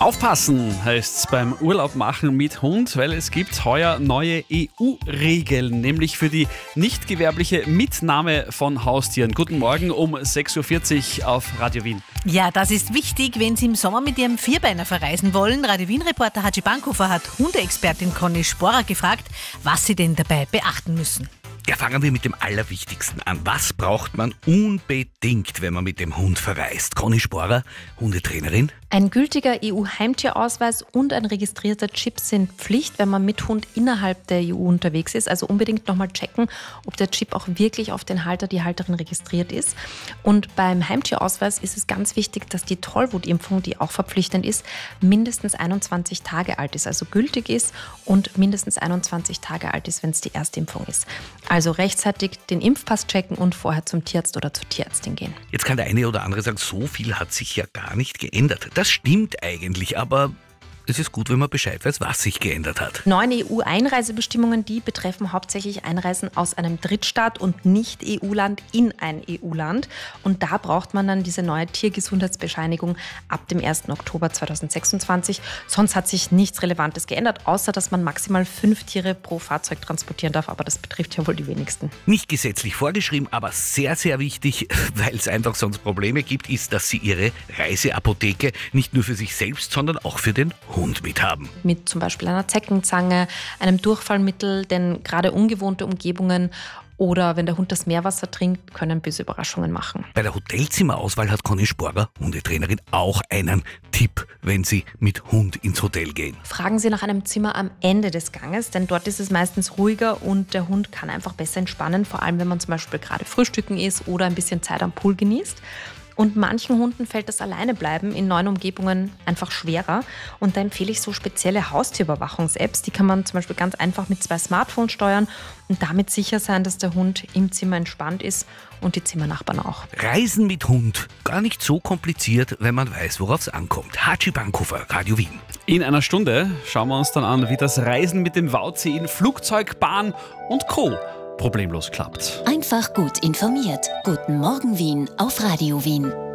Aufpassen heißt es beim Urlaub machen mit Hund, weil es gibt heuer neue EU-Regeln, nämlich für die nicht gewerbliche Mitnahme von Haustieren. Guten Morgen um 6.40 Uhr auf Radio Wien. Ja, das ist wichtig, wenn Sie im Sommer mit Ihrem Vierbeiner verreisen wollen. Radio Wien-Reporter Haji Bankhofer hat Hundeexpertin Conny Sporer gefragt, was Sie denn dabei beachten müssen. Ja, fangen wir mit dem Allerwichtigsten an. Was braucht man unbedingt, wenn man mit dem Hund verreist? Conny Sporer, Hundetrainerin. Ein gültiger EU-Heimtierausweis und ein registrierter Chip sind Pflicht, wenn man mit Hund innerhalb der EU unterwegs ist. Also unbedingt nochmal checken, ob der Chip auch wirklich auf den Halter, die Halterin registriert ist. Und beim Heimtierausweis ist es ganz wichtig, dass die Tollwutimpfung, die auch verpflichtend ist, mindestens 21 Tage alt ist, also gültig ist und mindestens 21 Tage alt ist, wenn es die Erstimpfung ist. Also rechtzeitig den Impfpass checken und vorher zum Tierarzt oder zur Tierärztin gehen. Jetzt kann der eine oder andere sagen, so viel hat sich ja gar nicht geändert. Das stimmt eigentlich, aber es ist gut, wenn man Bescheid weiß, was sich geändert hat. 9 EU-Einreisebestimmungen, die betreffen hauptsächlich Einreisen aus einem Drittstaat und nicht EU-Land in ein EU-Land. Und da braucht man dann diese neue Tiergesundheitsbescheinigung ab dem 1. Oktober 2026. Sonst hat sich nichts Relevantes geändert, außer dass man maximal 5 Tiere pro Fahrzeug transportieren darf. Aber das betrifft ja wohl die wenigsten. Nicht gesetzlich vorgeschrieben, aber sehr, sehr wichtig, weil es einfach sonst Probleme gibt, ist, dass Sie Ihre Reiseapotheke nicht nur für sich selbst, sondern auch für den Hund mithaben. Mit zum Beispiel einer Zeckenzange, einem Durchfallmittel, denn gerade ungewohnte Umgebungen oder wenn der Hund das Meerwasser trinkt, können böse Überraschungen machen. Bei der Hotelzimmerauswahl hat Conny Sporer, Hundetrainerin, auch einen Tipp, wenn Sie mit Hund ins Hotel gehen. Fragen Sie nach einem Zimmer am Ende des Ganges, denn dort ist es meistens ruhiger und der Hund kann einfach besser entspannen, vor allem wenn man zum Beispiel gerade frühstücken ist oder ein bisschen Zeit am Pool genießt. Und manchen Hunden fällt das Alleinebleiben in neuen Umgebungen einfach schwerer. Und da empfehle ich so spezielle Haustierüberwachungs-Apps. Die kann man zum Beispiel ganz einfach mit 2 Smartphones steuern und damit sicher sein, dass der Hund im Zimmer entspannt ist und die Zimmernachbarn auch. Reisen mit Hund, gar nicht so kompliziert, wenn man weiß, worauf es ankommt. Haji Bankhofer, Radio Wien. In einer Stunde schauen wir uns dann an, wie das Reisen mit dem Wauzi in Flugzeug, Bahn und Co. problemlos klappt. Einfach gut informiert. Guten Morgen Wien auf Radio Wien.